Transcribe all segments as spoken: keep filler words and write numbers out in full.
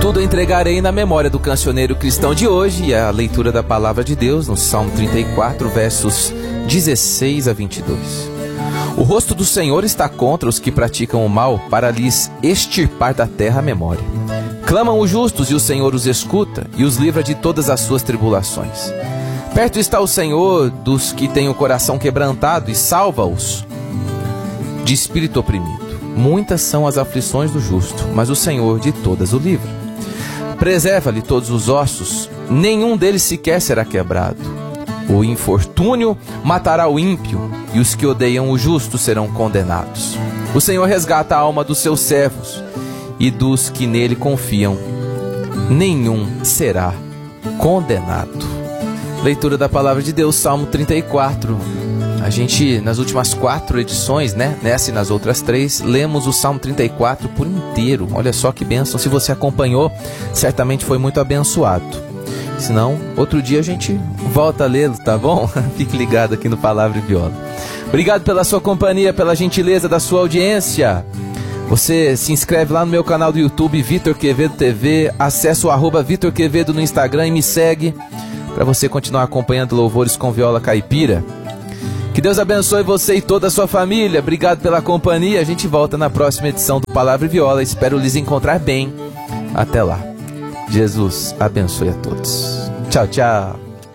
tudo entregarei na memória do cancioneiro cristão de hoje e a leitura da palavra de Deus no Salmo trinta e quatro, versos dezesseis a vinte e dois. O rosto do Senhor está contra os que praticam o mal, para lhes extirpar da terra a memória. Clamam os justos e o Senhor os escuta e os livra de todas as suas tribulações. Perto está o Senhor dos que têm o coração quebrantado e salva-os de espírito oprimido. Muitas são as aflições do justo, mas o Senhor de todas o livra. Preserva-lhe todos os ossos, nenhum deles sequer será quebrado. O infortúnio matará o ímpio, e os que odeiam o justo serão condenados. O Senhor resgata a alma dos seus servos, e dos que nele confiam, nenhum será condenado. Leitura da palavra de Deus, Salmo trinta e quatro. A gente, nas últimas quatro edições, né, nessa e nas outras três, lemos o Salmo trinta e quatro por inteiro. Olha só que bênção. Se você acompanhou, certamente foi muito abençoado. Se não, outro dia a gente volta a lê-lo, tá bom? Fique ligado aqui no Palavra e Viola. Obrigado pela sua companhia, pela gentileza da sua audiência. Você se inscreve lá no meu canal do YouTube, Vitor Quevedo T V. Acesse o arroba Vitor Quevedo no Instagram e me segue para você continuar acompanhando louvores com viola caipira. Que Deus abençoe você e toda a sua família. Obrigado pela companhia. A gente volta na próxima edição do Palavra e Viola. Espero lhes encontrar bem. Até lá. Jesus abençoe a todos. Tchau, tchau.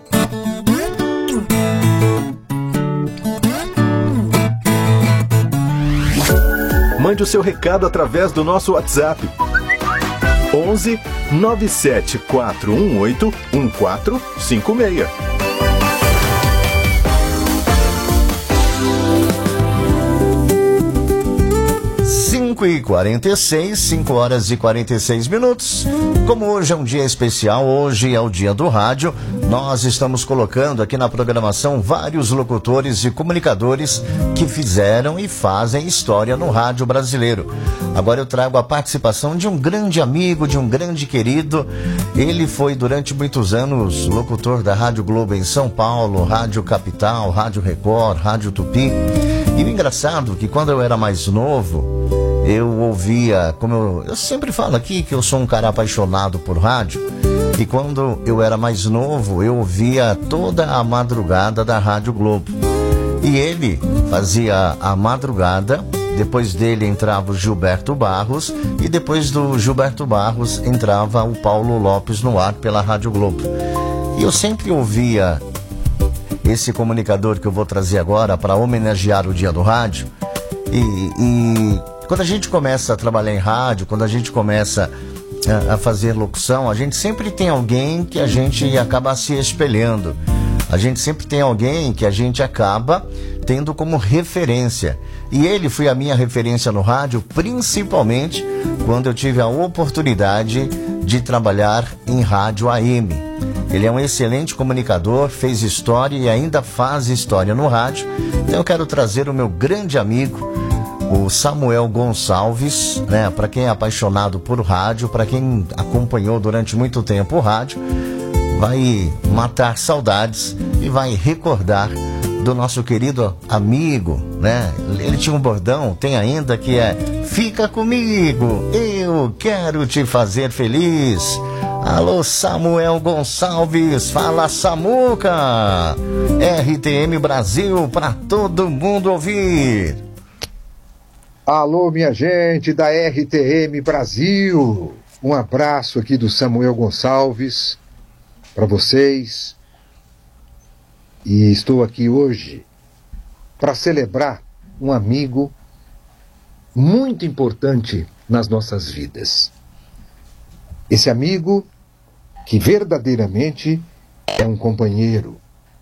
Mande o seu recado através do nosso WhatsApp. onze nove sete quatro um oito um quatro cinco seis. cinco e quarenta e seis, cinco horas e quarenta e seis minutos. Como hoje é um dia especial, hoje é o dia do rádio, nós estamos colocando aqui na programação vários locutores e comunicadores que fizeram e fazem história no rádio brasileiro. Agora eu trago a participação de um grande amigo, de um grande querido. Ele foi durante muitos anos locutor da Rádio Globo em São Paulo, Rádio Capital, Rádio Record, Rádio Tupi. E o engraçado é que quando eu era mais novo, eu ouvia, como eu, eu sempre falo aqui que eu sou um cara apaixonado por rádio, e quando eu era mais novo, eu ouvia toda a madrugada da Rádio Globo. E ele fazia a madrugada, depois dele entrava o Gilberto Barros, e depois do Gilberto Barros entrava o Paulo Lopes no ar pela Rádio Globo. E eu sempre ouvia esse comunicador que eu vou trazer agora para homenagear o Dia do Rádio. E, e quando a gente começa a trabalhar em rádio, quando a gente começa a, a fazer locução, a gente sempre tem alguém que a gente acaba se espelhando. A gente sempre tem alguém que a gente acaba tendo como referência. E ele foi a minha referência no rádio, principalmente quando eu tive a oportunidade de trabalhar em rádio A M. Ele é um excelente comunicador, fez história e ainda faz história no rádio. Então eu quero trazer o meu grande amigo, o Samuel Gonçalves, né? Para quem é apaixonado por rádio, para quem acompanhou durante muito tempo o rádio, vai matar saudades e vai recordar do nosso querido amigo, né? Ele tinha um bordão, tem ainda, que é: fica comigo, eu quero te fazer feliz. Alô, Samuel Gonçalves, fala Samuca, R T M Brasil para todo mundo ouvir. Alô, minha gente da R T M Brasil, um abraço aqui do Samuel Gonçalves para vocês. E estou aqui hoje para celebrar um amigo muito importante nas nossas vidas. Esse amigo que verdadeiramente é um companheiro.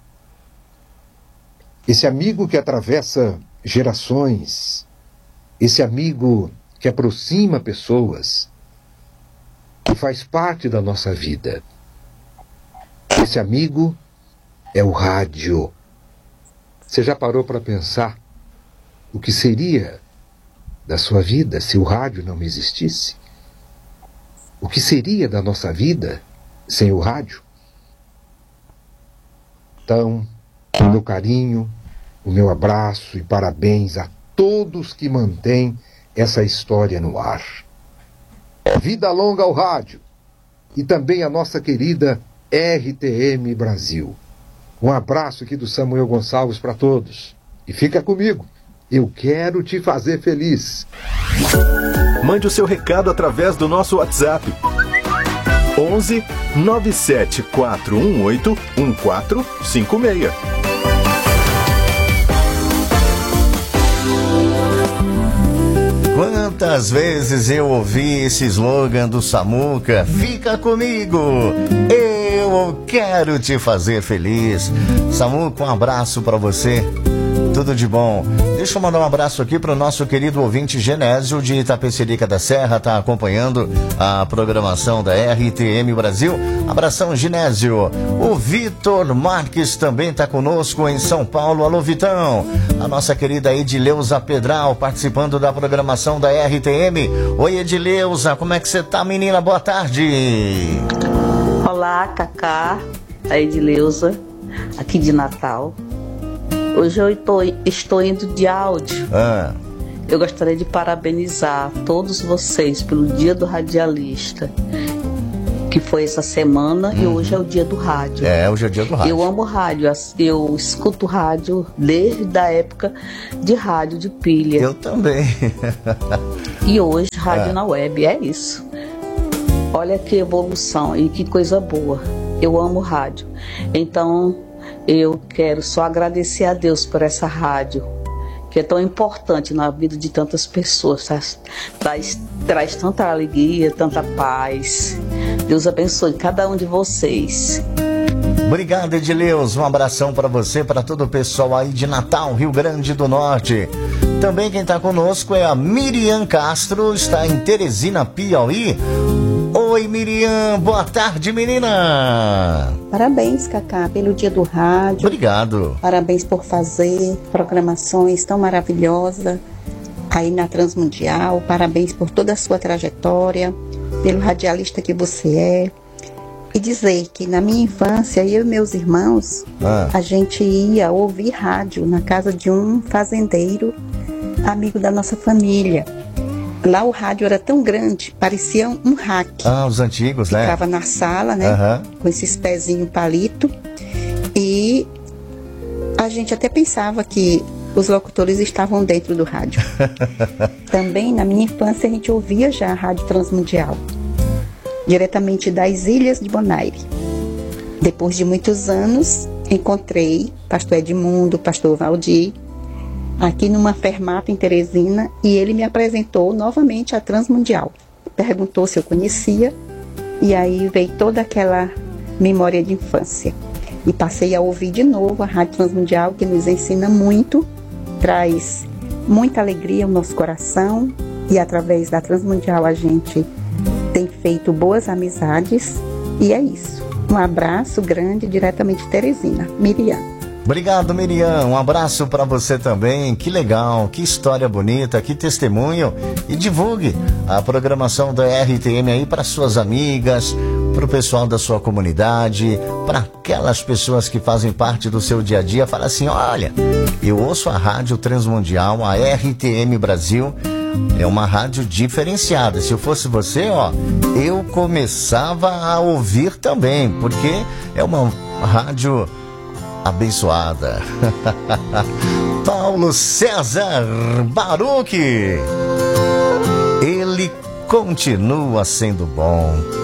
Esse amigo que atravessa gerações. Esse amigo que aproxima pessoas, que faz parte da nossa vida. Esse amigo é o rádio. Você já parou para pensar o que seria da sua vida se o rádio não existisse? O que seria da nossa vida sem o rádio? Então, o meu carinho, o meu abraço e parabéns a todos que mantêm essa história no ar. Vida longa ao rádio, e também a nossa querida R T M Brasil. Um abraço aqui do Samuel Gonçalves para todos. E fica comigo, eu quero te fazer feliz. Mande o seu recado através do nosso WhatsApp. onze nove sete quatro um oito um quatro cinco seis. Quantas vezes eu ouvi esse slogan do Samuca: fica comigo, eu quero te fazer feliz. Samuca, um abraço para você, tudo de bom. Deixa eu mandar um abraço aqui para o nosso querido ouvinte Genésio de Itapecerica da Serra, tá acompanhando a programação da R T M Brasil. Abração, Genésio. O Vitor Marques também está conosco em São Paulo. Alô, Vitão. A nossa querida Edileuza Pedral participando da programação da R T M. Oi, Edileuza, como é que você tá, menina? Boa tarde. Olá, Cacá, a Edileuza, aqui de Natal. Hoje eu tô, estou indo de áudio. Ah. Eu gostaria de parabenizar todos vocês pelo Dia do Radialista, que foi essa semana, uhum. E hoje é o dia do rádio. É, hoje é o dia do rádio. Eu amo rádio, eu escuto rádio desde a época de rádio de pilha. Eu também. E hoje rádio é. Na web, é isso. Olha que evolução e que coisa boa. Eu amo rádio. Então, eu quero só agradecer a Deus por essa rádio, que é tão importante na vida de tantas pessoas, traz, traz, traz tanta alegria, tanta paz. Deus abençoe cada um de vocês. Obrigado, Edileus. Um abração para você, para todo o pessoal aí de Natal, Rio Grande do Norte. Também quem está conosco é a Miriam Castro, está em Teresina, Piauí. Oi, Miriam, boa tarde, menina. Parabéns, Cacá, pelo dia do rádio. Obrigado. Parabéns por fazer programações tão maravilhosas aí na Transmundial. Parabéns por toda a sua trajetória, pelo radialista que você é. E dizer que na minha infância, eu e meus irmãos, ah. a gente ia ouvir rádio na casa de um fazendeiro, amigo da nossa família. Lá o rádio era tão grande, parecia um rack. Ah, os antigos, Ficava né? Ficava na sala, né? Uhum. Com esses pezinhos palito. E a gente até pensava que os locutores estavam dentro do rádio. Também, na minha infância, a gente ouvia já a Rádio Transmundial, diretamente das Ilhas de Bonaire. Depois de muitos anos, encontrei pastor Edmundo, pastor Valdir, aqui numa fermata em Teresina, e ele me apresentou novamente a Transmundial. Perguntou se eu conhecia, e aí veio toda aquela memória de infância. E passei a ouvir de novo a Rádio Transmundial, que nos ensina muito, traz muita alegria ao nosso coração, e através da Transmundial a gente tem feito boas amizades, e é isso. Um abraço grande diretamente de Teresina. Miriam. Obrigado, Miriam. Um abraço para você também. Que legal, que história bonita, que testemunho. E divulgue a programação da R T M aí para suas amigas, para o pessoal da sua comunidade, para aquelas pessoas que fazem parte do seu dia a dia. Fala assim: olha, eu ouço a Rádio Transmundial, a R T M Brasil. É uma rádio diferenciada. Se eu fosse você, ó, eu começava a ouvir também, porque é uma rádio abençoada. Paulo César Baruch, ele continua sendo bom.